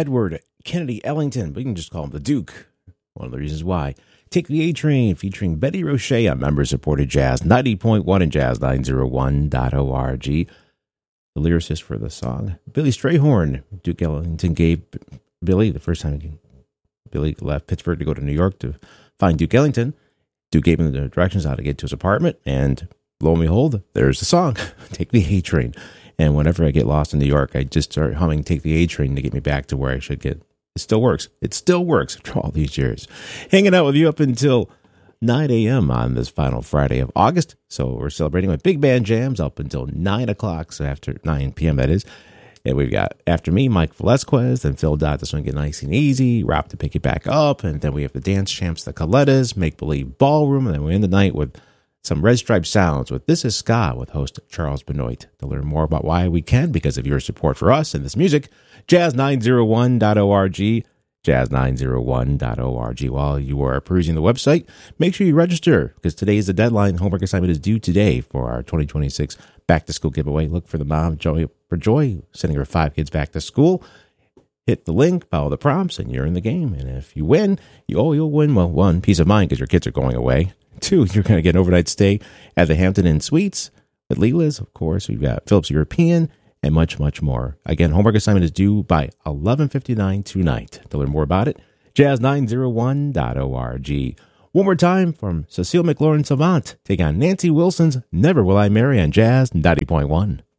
Edward Kennedy Ellington, but you can just call him the Duke. One of the reasons why. Take the A Train featuring Betty Roche on member-supported Jazz 90.1 and Jazz901.org. The lyricist for the song, Billy Strayhorn. Duke Ellington gave Billy, the first time Billy left Pittsburgh to go to New York to find Duke Ellington, Duke gave him the directions how to get to his apartment, and lo and behold, there's the song, Take the A Train. And whenever I get lost in New York, I just start humming Take the A Train to get me back to where I should get. It still works. It still works after all these years. Hanging out with you up until 9 a.m. on this final Friday of August. So we're celebrating with big band jams up until 9 o'clock, so after 9 p.m. that is. And we've got, after me, Mike Velasquez, and Phil Dot to swing it nice and easy, Rob to pick it back up, and then we have the dance champs, the Colettas, Make Believe Ballroom, and then we end the night with some Red Stripe Sounds with This Is Ska with host Charles Benoit. To learn more about why we can, because of your support for us and this music, Jazz901.org, Jazz901.org. While you are perusing the website, make sure you register, because today is the deadline. Homework assignment is due today for our 2026 back-to-school giveaway. Look for the mom, Joy, for Joy, sending her 5 kids back to school. Hit the link, follow the prompts, and you're in the game. And if you win, you'll win, well, 1, peace of mind, because your kids are going away. 2, you're going to get an overnight stay at the Hampton Inn Suites with Leela's, of course. We've got Phillips European and much, much more. Again, homework assignment is due by 11:59 tonight. To learn more about it, Jazz901.org. One more time from Cecile McLaurin Savant, take on Nancy Wilson's Never Will I Marry on Jazz 90.1.